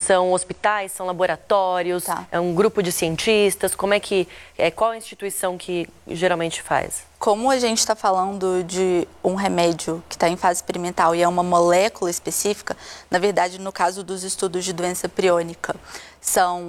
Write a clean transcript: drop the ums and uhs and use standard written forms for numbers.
São hospitais, são laboratórios, é um grupo de cientistas? Qual a instituição que geralmente faz? Como a gente está falando de um remédio que está em fase experimental e é uma molécula específica, na verdade, no caso dos estudos de doença priônica, são